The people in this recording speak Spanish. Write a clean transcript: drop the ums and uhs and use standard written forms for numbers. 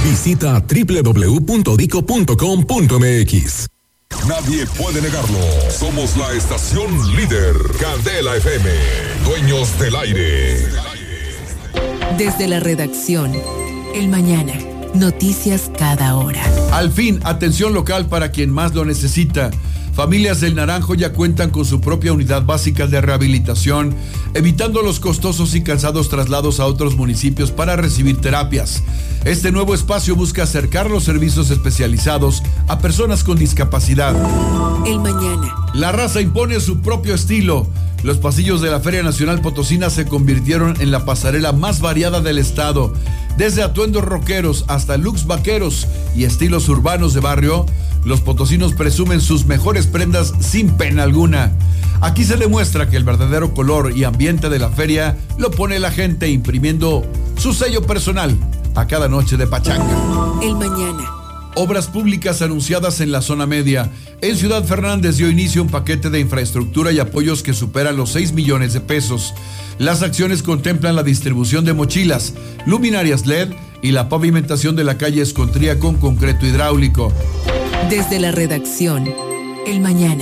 Visita www.dico.com.mx. Nadie puede negarlo. Somos la estación líder. Candela FM. Dueños del aire. Desde la redacción, El Mañana. Noticias cada hora. Al fin, atención local para quien más lo necesita. Familias del Naranjo ya cuentan con su propia unidad básica de rehabilitación, evitando los costosos y cansados traslados a otros municipios para recibir terapias. Este nuevo espacio busca acercar los servicios especializados a personas con discapacidad. El Mañana. La raza impone su propio estilo. Los pasillos de la Feria Nacional Potosina se convirtieron en la pasarela más variada del estado. Desde atuendos rockeros hasta looks vaqueros y estilos urbanos de barrio, los potosinos presumen sus mejores prendas sin pena alguna. Aquí se demuestra que el verdadero color y ambiente de la feria lo pone la gente imprimiendo su sello personal a cada noche de pachanga. El Mañana. Obras públicas anunciadas en la zona media. En Ciudad Fernández dio inicio un paquete de infraestructura y apoyos que superan los 6 millones de pesos. Las acciones contemplan la distribución de mochilas, luminarias LED y la pavimentación de la calle Escontría con concreto hidráulico. Desde la redacción, El Mañana.